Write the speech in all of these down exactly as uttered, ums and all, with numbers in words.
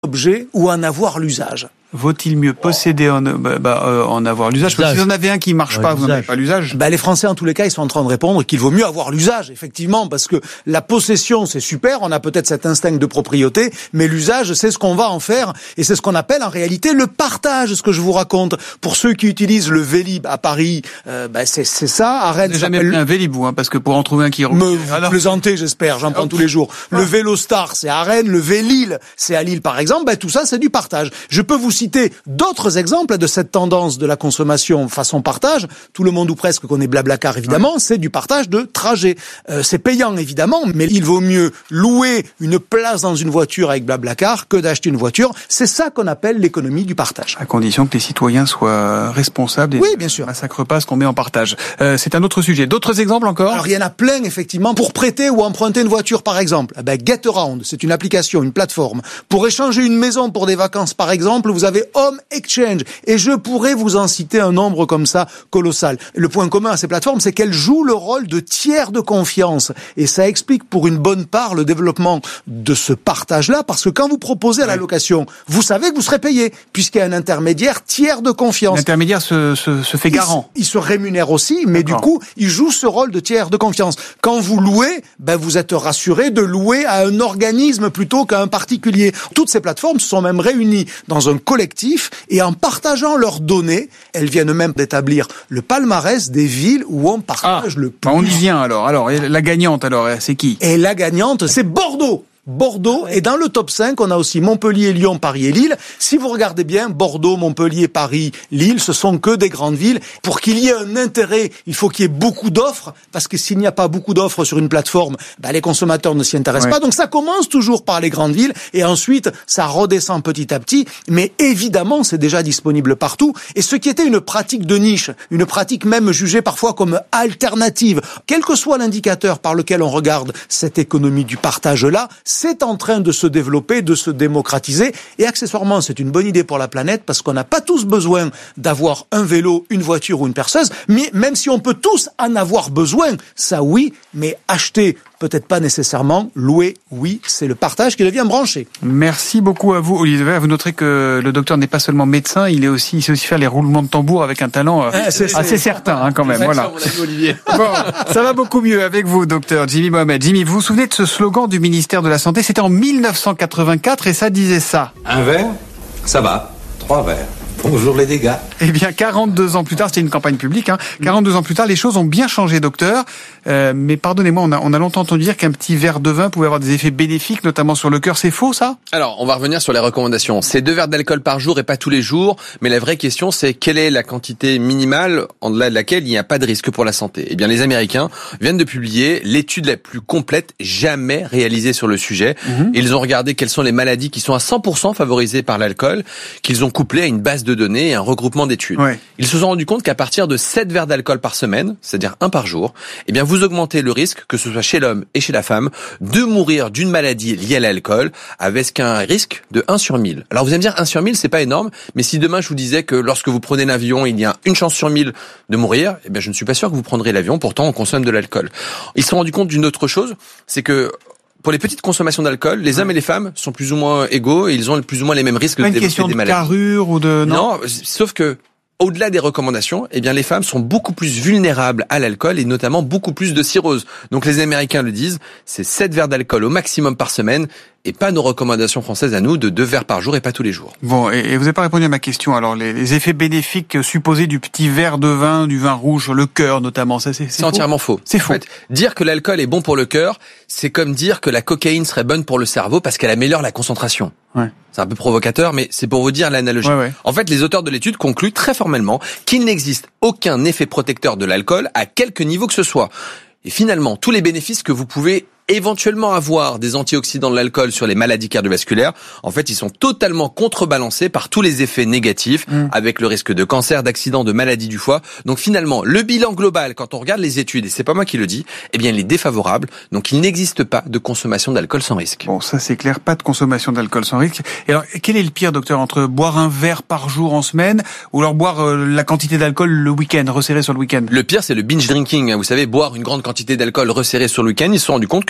objet ou en avoir l'usage. Vaut-il mieux posséder en, bah, bah, euh, en avoir l'usage? Parce que si vous en avez un qui marche ouais, pas, vous n'en avez pas l'usage. Bah, les Français, en tous les cas, ils sont en train de répondre qu'il vaut mieux avoir l'usage, effectivement, parce que la possession, c'est super, on a peut-être cet instinct de propriété, mais l'usage, c'est ce qu'on va en faire, et c'est ce qu'on appelle en réalité le partage, ce que je vous raconte. Pour ceux qui utilisent le Vélib à Paris, euh, bah, c'est, c'est ça. À Rennes, vous n'avez jamais pris un Vélib, vous, hein, parce que pour en trouver un qui... Me vous plaisantez, j'espère, j'en prends tous les jours. Le Vélostar, c'est à Rennes, le Vélil, c'est à Lille, par exemple, bah, tout ça, c'est du partage. Je peux vous citer d'autres exemples de cette tendance de la consommation façon partage. Tout le monde ou presque connaît Blablacar, évidemment, ouais. C'est du partage de trajet. Euh, c'est payant, évidemment, mais il vaut mieux louer une place dans une voiture avec Blablacar que d'acheter une voiture. C'est ça qu'on appelle l'économie du partage. À condition que les citoyens soient responsables et oui, bien sûr. ne massacrent pas ce qu'on met en partage. Euh, c'est un autre sujet. D'autres exemples encore? Alors, il y en a plein, effectivement. Pour prêter ou emprunter une voiture, par exemple, eh ben, GetAround, c'est une application, une plateforme. Pour échanger une maison pour des vacances, par exemple, vous avez Home Exchange. Et je pourrais vous en citer un nombre comme ça colossal. Le point commun à ces plateformes, c'est qu'elles jouent le rôle de tiers de confiance. Et ça explique pour une bonne part le développement de ce partage-là, parce que quand vous proposez à la location, vous savez que vous serez payé, puisqu'il y a un intermédiaire tiers de confiance. L'intermédiaire se, se, se fait garant. Il, il se rémunère aussi, mais D'accord. Du coup, il joue ce rôle de tiers de confiance. Quand vous louez, ben vous êtes rassuré de louer à un organisme plutôt qu'à un particulier. Toutes ces plateformes se sont même réunies dans un collectif et en partageant leurs données, elles viennent même d'établir le palmarès des villes où on partage ah, le plus. On y vient alors. Alors, la gagnante, alors, c'est qui? Et la gagnante, c'est Bordeaux. Bordeaux, et dans le top cinq, on a aussi Montpellier, Lyon, Paris et Lille. Si vous regardez bien, Bordeaux, Montpellier, Paris, Lille, ce sont que des grandes villes. Pour qu'il y ait un intérêt, il faut qu'il y ait beaucoup d'offres, parce que s'il n'y a pas beaucoup d'offres sur une plateforme, bah, les consommateurs ne s'y intéressent ouais. pas. Donc ça commence toujours par les grandes villes, et ensuite, ça redescend petit à petit. Mais évidemment, c'est déjà disponible partout. Et ce qui était une pratique de niche, une pratique même jugée parfois comme alternative, quel que soit l'indicateur par lequel on regarde cette économie du partage-là, c'est en train de se développer, de se démocratiser. Et accessoirement, c'est une bonne idée pour la planète parce qu'on n'a pas tous besoin d'avoir un vélo, une voiture ou une perceuse. Mais même si on peut tous en avoir besoin, ça oui, mais acheter, peut-être pas nécessairement. Louer, oui, c'est le partage qui devient branché. Merci beaucoup à vous, Olivier. Vous noterez que le docteur n'est pas seulement médecin, il est aussi, il sait aussi faire les roulements de tambour avec un talent euh, ah, c'est, assez c'est... certain, hein, quand même. C'est voilà. Ça, Olivier. Bon, ça va beaucoup mieux avec vous, docteur Jimmy Mohamed. Jimmy, vous vous souvenez de ce slogan du ministère de la Santé? C'était en mille neuf cent quatre-vingt-quatre et ça disait ça. Un verre, ça va. Trois verres. Bonjour les dégâts. Eh bien, quarante-deux ans plus tard, c'était une campagne publique, hein. quarante-deux ans plus tard, les choses ont bien changé, docteur. Euh, mais pardonnez-moi, on a, on a longtemps entendu dire qu'un petit verre de vin pouvait avoir des effets bénéfiques, notamment sur le cœur. C'est faux, ça? Alors, on va revenir sur les recommandations. C'est deux verres d'alcool par jour et pas tous les jours. Mais la vraie question, c'est quelle est la quantité minimale en delà de laquelle il n'y a pas de risque pour la santé? Eh bien, les Américains viennent de publier l'étude la plus complète jamais réalisée sur le sujet. Mmh. Ils ont regardé quelles sont les maladies qui sont à cent pour cent favorisées par l'alcool, qu'ils ont couplé à une base de de données et un regroupement d'études. Ouais. Ils se sont rendus compte qu'à partir de sept verres d'alcool par semaine, c'est-à-dire un par jour, eh bien vous augmentez le risque, que ce soit chez l'homme et chez la femme, de mourir d'une maladie liée à l'alcool, avec un risque de un sur mille. Alors vous allez me dire, un sur mille, c'est pas énorme, mais si demain je vous disais que lorsque vous prenez l'avion, il y a une chance sur mille de mourir, eh bien je ne suis pas sûr que vous prendrez l'avion, pourtant on consomme de l'alcool. Ils se sont rendus compte d'une autre chose, c'est que pour les petites consommations d'alcool, les hommes et les femmes sont plus ou moins égaux et ils ont plus ou moins les mêmes risques de développer des maladies. Pas une question de carrure ou de... Non, non, sauf que au-delà des recommandations, eh bien les femmes sont beaucoup plus vulnérables à l'alcool et notamment beaucoup plus de cirrhose. Donc les Américains le disent, c'est sept verres d'alcool au maximum par semaine et pas nos recommandations françaises à nous de deux verres par jour et pas tous les jours. Bon, et, et vous n'avez pas répondu à ma question. Alors les, les effets bénéfiques supposés du petit verre de vin, du vin rouge sur le cœur notamment, ça c'est, c'est, c'est faux entièrement faux. C'est faux. En fait, dire que l'alcool est bon pour le cœur, c'est comme dire que la cocaïne serait bonne pour le cerveau parce qu'elle améliore la concentration. Ouais. C'est un peu provocateur, mais c'est pour vous dire l'analogie. Ouais, ouais. En fait, les auteurs de l'étude concluent très formellement qu'il n'existe aucun effet protecteur de l'alcool à quelque niveau que ce soit. Et finalement, tous les bénéfices que vous pouvez éventuellement avoir des antioxydants de l'alcool sur les maladies cardiovasculaires, en fait, ils sont totalement contrebalancés par tous les effets négatifs, mmh. avec le risque de cancer, d'accident, de maladie du foie. Donc finalement, le bilan global, quand on regarde les études, et c'est pas moi qui le dis, eh bien, il est défavorable. Donc il n'existe pas de consommation d'alcool sans risque. Bon, ça c'est clair, pas de consommation d'alcool sans risque. Et alors, quel est le pire, docteur, entre boire un verre par jour en semaine ou alors boire euh, la quantité d'alcool le week-end, resserré sur le week-end? Le pire, c'est le binge drinking. Vous savez, boire une grande quantité d'alcool resserré sur le week-end. Ils se sont rendus compte que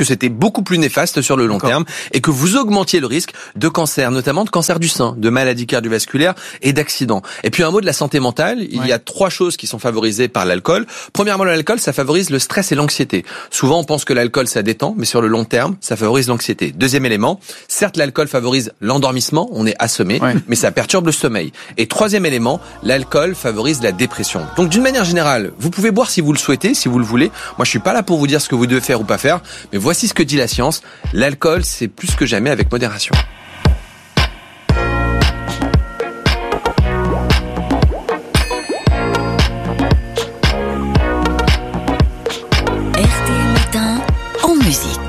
que c'était beaucoup plus néfaste sur le long D'accord. terme et que vous augmentiez le risque de cancer, notamment de cancer du sein, de maladies cardiovasculaires et d'accidents. Et puis un mot de la santé mentale, il Ouais. y a trois choses qui sont favorisées par l'alcool. Premièrement, l'alcool, ça favorise le stress et l'anxiété. Souvent, on pense que l'alcool, ça détend, mais sur le long terme, ça favorise l'anxiété. Deuxième élément, certes, l'alcool favorise l'endormissement, on est assommé, Ouais. mais ça perturbe le sommeil. Et troisième élément, l'alcool favorise la dépression. Donc d'une manière générale, vous pouvez boire si vous le souhaitez, si vous le voulez. Moi, je suis pas là pour vous dire ce que vous devez faire ou pas faire, mais voici ce que dit la science. L'alcool, c'est plus que jamais avec modération. R T L Matin en musique.